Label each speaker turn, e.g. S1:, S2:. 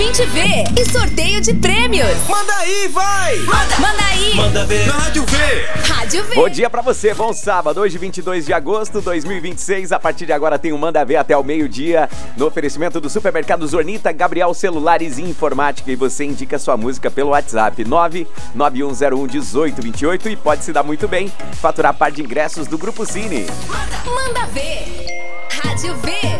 S1: 20V e sorteio de prêmios.
S2: Manda aí, vai!
S1: Manda aí!
S2: Manda ver! Na Rádio V!
S1: Rádio V!
S3: Bom dia pra você, bom sábado, hoje 22 de agosto de 2026. A partir de agora tem o Manda Ver até o meio-dia, no oferecimento do Supermercado Zornita, Gabriel Celulares e Informática. E você indica sua música pelo WhatsApp 991011828 e pode se dar muito bem faturar par de ingressos do Grupo Cine.
S1: Manda Ver! Rádio V!